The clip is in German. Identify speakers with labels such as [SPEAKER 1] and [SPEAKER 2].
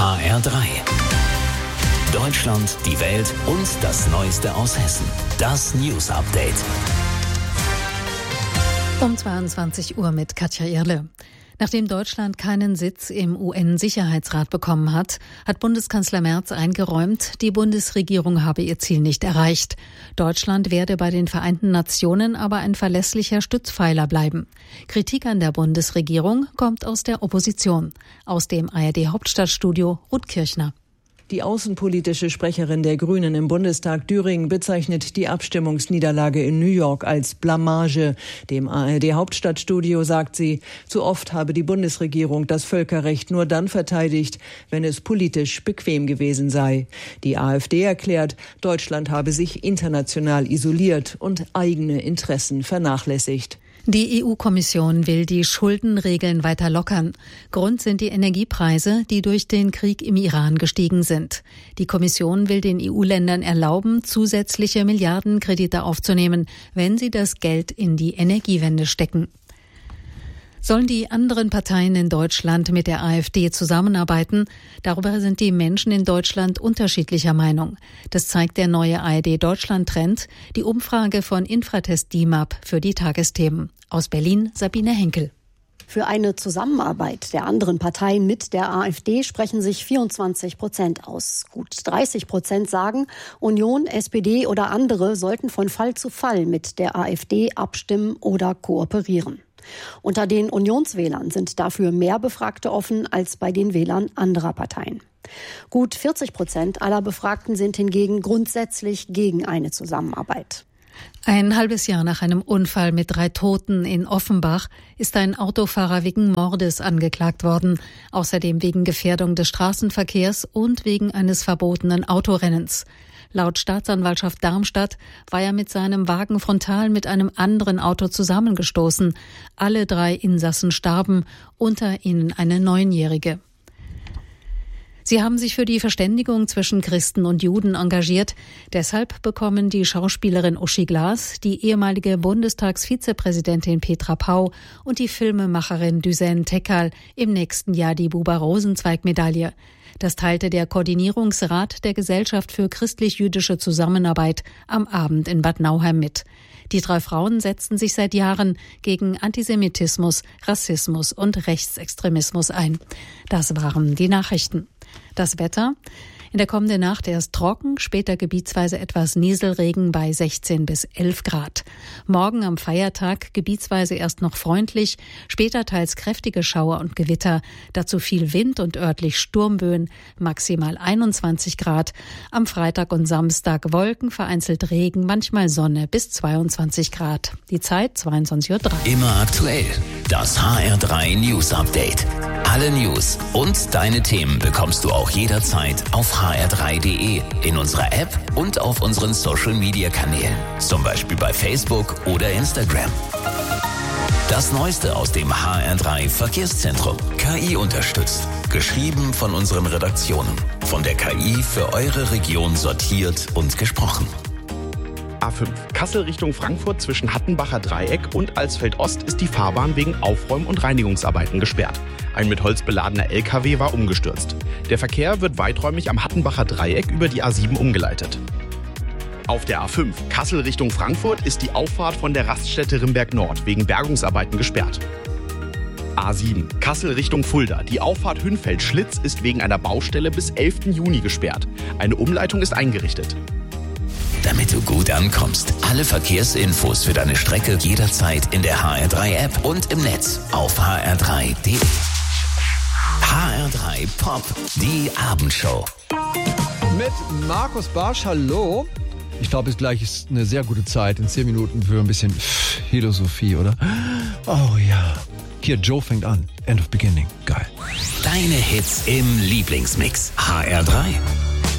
[SPEAKER 1] HR3. Deutschland, die Welt und das Neueste aus Hessen. Das News Update.
[SPEAKER 2] Um 22 Uhr mit Katja Irle. Nachdem Deutschland keinen Sitz im UN-Sicherheitsrat bekommen hat, hat Bundeskanzler Merz eingeräumt, die Bundesregierung habe ihr Ziel nicht erreicht. Deutschland werde bei den Vereinten Nationen aber ein verlässlicher Stützpfeiler bleiben. Kritik an der Bundesregierung kommt aus der Opposition. Aus dem ARD-Hauptstadtstudio Ruth Kirchner.
[SPEAKER 3] Die außenpolitische Sprecherin der Grünen im Bundestag Düring bezeichnet die Abstimmungsniederlage in New York als Blamage. Dem ARD-Hauptstadtstudio sagt sie, zu oft habe die Bundesregierung das Völkerrecht nur dann verteidigt, wenn es politisch bequem gewesen sei. Die AfD erklärt, Deutschland habe sich international isoliert und eigene Interessen vernachlässigt.
[SPEAKER 2] Die EU-Kommission will die Schuldenregeln weiter lockern. Grund sind die Energiepreise, die durch den Krieg im Iran gestiegen sind. Die Kommission will den EU-Ländern erlauben, zusätzliche Milliardenkredite aufzunehmen, wenn sie das Geld in die Energiewende stecken. Sollen die anderen Parteien in Deutschland mit der AfD zusammenarbeiten? Darüber sind die Menschen in Deutschland unterschiedlicher Meinung. Das zeigt der neue ARD-Deutschland-Trend, die Umfrage von Infratest DIMAP für die Tagesthemen. Aus Berlin Sabine Henkel.
[SPEAKER 4] Für eine Zusammenarbeit der anderen Parteien mit der AfD sprechen sich 24% aus. Gut 30% sagen, Union, SPD oder andere sollten von Fall zu Fall mit der AfD abstimmen oder kooperieren. Unter den Unionswählern sind dafür mehr Befragte offen als bei den Wählern anderer Parteien. Gut 40% aller Befragten sind hingegen grundsätzlich gegen eine Zusammenarbeit.
[SPEAKER 2] Ein halbes Jahr nach einem Unfall mit 3 Toten in Offenbach ist ein Autofahrer wegen Mordes angeklagt worden. Außerdem wegen Gefährdung des Straßenverkehrs und wegen eines verbotenen Autorennens. Laut Staatsanwaltschaft Darmstadt war er mit seinem Wagen frontal mit einem anderen Auto zusammengestoßen. Alle 3 Insassen starben, unter ihnen eine 9-Jährige. Sie haben sich für die Verständigung zwischen Christen und Juden engagiert. Deshalb bekommen die Schauspielerin Uschi Glas, die ehemalige Bundestagsvizepräsidentin Petra Pau und die Filmemacherin Düsen Tekal im nächsten Jahr die Buber-Rosenzweig-Medaille. Das teilte der Koordinierungsrat der Gesellschaft für christlich-jüdische Zusammenarbeit am Abend in Bad Nauheim mit. Die 3 Frauen setzten sich seit Jahren gegen Antisemitismus, Rassismus und Rechtsextremismus ein. Das waren die Nachrichten. Das Wetter: in der kommenden Nacht erst trocken, später gebietsweise etwas Nieselregen bei 16 bis 11 Grad. Morgen am Feiertag gebietsweise erst noch freundlich, später teils kräftige Schauer und Gewitter, dazu viel Wind und örtlich Sturmböen, maximal 21 Grad. Am Freitag und Samstag Wolken, vereinzelt Regen, manchmal Sonne bis 22 Grad. Die Zeit 22:03 Uhr.
[SPEAKER 1] Immer aktuell. Das HR3 News Update. Alle News und deine Themen bekommst du auch jederzeit auf hr3.de, in unserer App und auf unseren Social-Media-Kanälen. Zum Beispiel bei Facebook oder Instagram. Das Neueste aus dem HR3 Verkehrszentrum. KI unterstützt. Geschrieben von unseren Redaktionen. Von der KI für eure Region sortiert und gesprochen.
[SPEAKER 5] A5 Kassel Richtung Frankfurt zwischen Hattenbacher Dreieck und Alsfeld-Ost ist die Fahrbahn wegen Aufräum- und Reinigungsarbeiten gesperrt. Ein mit Holz beladener LKW war umgestürzt. Der Verkehr wird weiträumig am Hattenbacher Dreieck über die A7 umgeleitet. Auf der A5 Kassel Richtung Frankfurt ist die Auffahrt von der Raststätte Rimberg Nord wegen Bergungsarbeiten gesperrt. A7 Kassel Richtung Fulda. Die Auffahrt Hünfeld-Schlitz ist wegen einer Baustelle bis 11. Juni gesperrt. Eine Umleitung ist eingerichtet.
[SPEAKER 1] Damit du gut ankommst. Alle Verkehrsinfos für deine Strecke jederzeit in der HR3-App und im Netz auf hr3.de. HR3 Pop, die Abendshow.
[SPEAKER 6] Mit Markus Barsch, hallo. Ich glaube, es gleich ist eine sehr gute Zeit in 10 Minuten für ein bisschen Philosophie, oder? Oh ja. Hier, Joe fängt an. End of Beginning. Geil.
[SPEAKER 1] Deine Hits im Lieblingsmix. HR3.